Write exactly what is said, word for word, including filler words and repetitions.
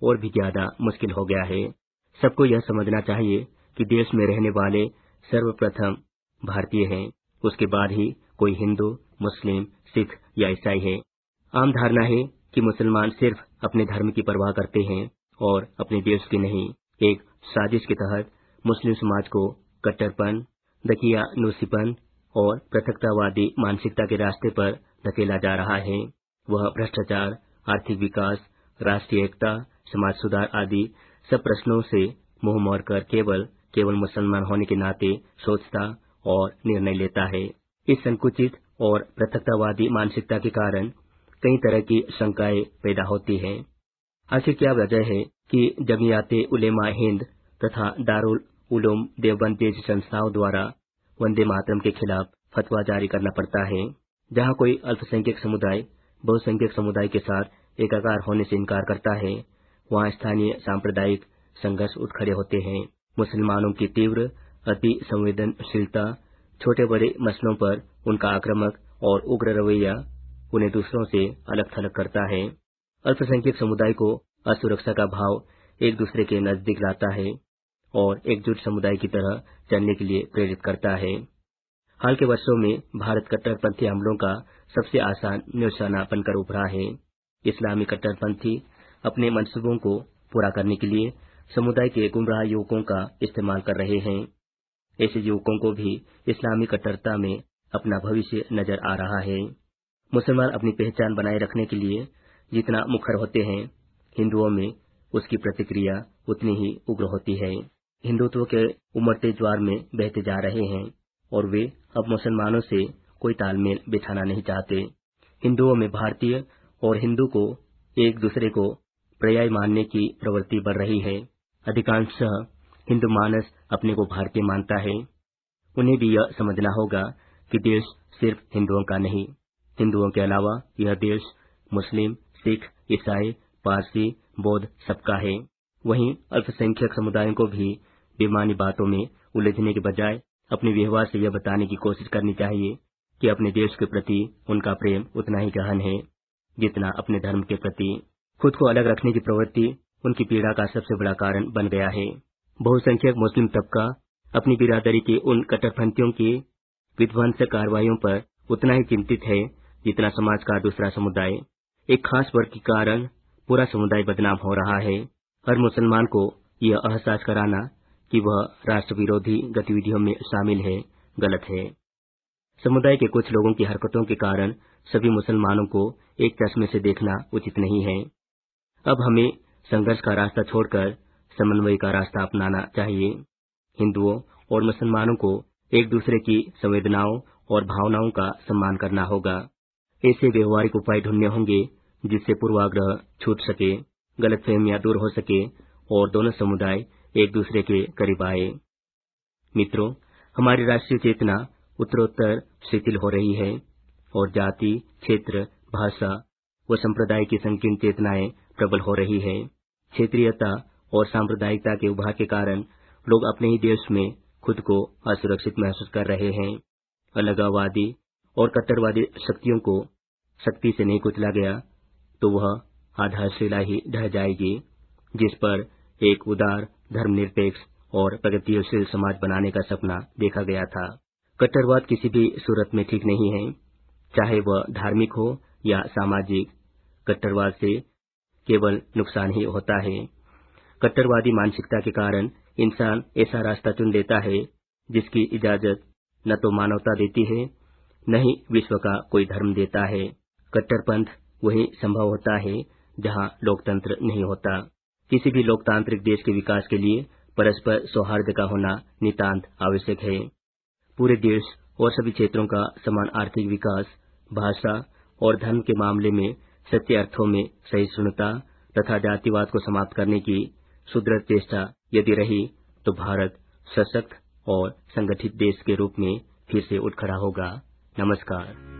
और भी ज्यादा मुश्किल हो गया है। सबको यह समझना चाहिए कि देश में रहने वाले सर्वप्रथम भारतीय हैं, उसके बाद ही कोई हिंदू, मुस्लिम, सिख या ईसाई है। आम धारणा है कि मुसलमान सिर्फ अपने धर्म की परवाह करते हैं और अपने देश की नहीं। एक साजिश के तहत मुस्लिम समाज को कट्टरपन, दकियानूसीपन और पृथकतावादी मानसिकता के रास्ते पर धकेला जा रहा है। वह भ्रष्टाचार, आर्थिक विकास, राष्ट्रीय एकता, समाज सुधार आदि सब प्रश्नों से मुंह मोड़कर केवल केवल मुसलमान होने के नाते सोचता और निर्णय लेता है। इस संकुचित और पृथकतावादी मानसिकता के कारण कई तरह की शंकाएं पैदा होती हैं। आखिर क्या वजह है कि जमियाते उलेमा हिंद तथा दारुल उलूम देवबंद जैसी संस्थाओं द्वारा वंदे मातरम के खिलाफ फतवा जारी करना पड़ता है। जहां कोई अल्पसंख्यक समुदाय बहुसंख्यक समुदाय के साथ एकाकार होने से इनकार करता है, वहां स्थानीय सांप्रदायिक संघर्ष उठ खड़े होते हैं। मुसलमानों की तीव्र अति संवेदनशीलता, छोटे बड़े मसलों पर उनका आक्रामक और उग्र रवैया उन्हें दूसरों से अलग थलग करता है। अल्पसंख्यक समुदाय को असुरक्षा का भाव एक दूसरे के नजदीक लाता है और एकजुट समुदाय की तरह चलने के लिए प्रेरित करता है। हाल के वर्षों में भारत कट्टरपंथी हमलों का सबसे आसान निशाना बनकर उभरा है। इस्लामी कट्टरपंथी अपने मंसूबों को पूरा करने के लिए समुदाय के गुमराह युवकों का इस्तेमाल कर रहे हैं। ऐसे युवकों को भी इस्लामी कट्टरता में अपना भविष्य नजर आ रहा है। मुसलमान अपनी पहचान बनाए रखने के लिए जितना मुखर होते हैं, हिंदुओं में उसकी प्रतिक्रिया उतनी ही उग्र होती है। हिंदुत्व के उमड़ते ज्वार में बहते जा रहे हैं और वे अब मुसलमानों से कोई तालमेल बिठाना नहीं चाहते। हिंदुओं में भारतीय और हिंदू को एक दूसरे को पर्याय मानने की प्रवृत्ति बढ़ रही है। अधिकांशतः हिंदू मानस अपने को भारतीय मानता है। उन्हें भी यह समझना होगा कि देश सिर्फ हिंदुओं का नहीं, हिंदुओं के अलावा यह देश मुस्लिम, सिख, ईसाई, पारसी, बौद्ध सबका है। वहीं अल्पसंख्यक समुदायों को भी बेमानी बातों में उलझने के बजाय अपने व्यवहार से यह बताने की कोशिश करनी चाहिए कि अपने देश के प्रति उनका प्रेम उतना ही गहन है जितना अपने धर्म के प्रति। खुद को अलग रखने की प्रवृत्ति उनकी पीड़ा का सबसे बड़ा कारण बन गया है। बहुसंख्यक मुस्लिम तबका अपनी बिरादरी के उन कट्टरपंथियों की विध्वंसक कार्रवाइयों पर उतना ही चिंतित है जितना समाज का दूसरा समुदाय। एक खास वर्ग के कारण पूरा समुदाय बदनाम हो रहा है। हर मुसलमान को यह एहसास कराना कि वह राष्ट्र विरोधी गतिविधियों में शामिल है, गलत है। समुदाय के कुछ लोगों की हरकतों के कारण सभी मुसलमानों को एक चश्मे से देखना उचित नहीं है। अब हमें संघर्ष का रास्ता छोड़कर समन्वय का रास्ता अपनाना चाहिए। हिंदुओं और मुसलमानों को एक दूसरे की संवेदनाओं और भावनाओं का सम्मान करना होगा। ऐसे व्यवहारिक उपाय ढूंढने होंगे जिससे पूर्वाग्रह छूट सके, गलतफहमियां दूर हो सके और दोनों समुदाय एक दूसरे के करीब आए। मित्रों, हमारी राष्ट्रीय चेतना उत्तरोत्तर शिथिल हो रही है और जाति, क्षेत्र, भाषा व संप्रदाय की संकीर्ण चेतनाएं प्रबल हो रही है। क्षेत्रीयता और सांप्रदायिकता के उभार के कारण लोग अपने ही देश में खुद को असुरक्षित महसूस कर रहे हैं। अलगाववादी और कट्टरवादी शक्तियों को सख्ती से नहीं कुचला गया तो वह आधारशिला ही ढह जाएगी जिस पर एक उदार, धर्मनिरपेक्ष और प्रगतिशील समाज बनाने का सपना देखा गया था। कट्टरवाद किसी भी सूरत में ठीक नहीं है, चाहे वह धार्मिक हो या सामाजिक। कट्टरवाद से केवल नुकसान ही होता है। कट्टरवादी मानसिकता के कारण इंसान ऐसा रास्ता चुन लेता है जिसकी इजाजत न तो मानवता देती है, न ही विश्व का कोई धर्म देता है। कट्टरपंथ वही संभव होता है जहां लोकतंत्र नहीं होता। किसी भी लोकतांत्रिक देश के विकास के लिए परस्पर सौहार्द का होना नितांत आवश्यक है। पूरे देश और सभी क्षेत्रों का समान आर्थिक विकास, भाषा और धर्म के मामले में सच्चे अर्थों में सहिष्णुता तथा जातिवाद को समाप्त करने की सुदृढ़ चेष्टा यदि रही तो भारत सशक्त और संगठित देश के रूप में फिर से उठ खड़ा होगा। नमस्कार।